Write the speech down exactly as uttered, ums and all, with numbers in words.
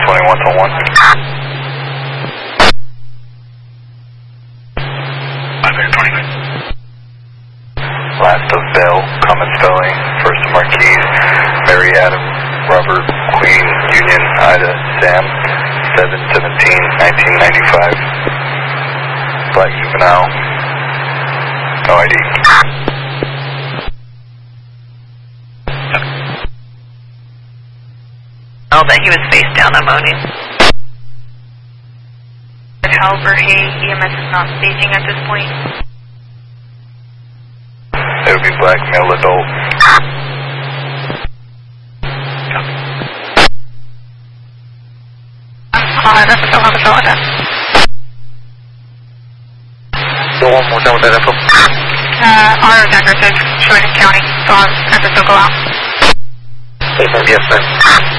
twenty-one to one. five twenty. Last of Bell, common spelling, first of Marquise, Mary Adam, Robert, Queen, Union, Ida, Sam, seven seventeen nineteen ninety-five. Black juvenile, no I D. Oh, that he was face down that morning. However, hey, E M S is not staging at this point. It would be black male adult. Uh, that's the one with that. The one more down with that info. Uh, auto aggressive, Sheridan County, so I'll have to go out. Yes, sir.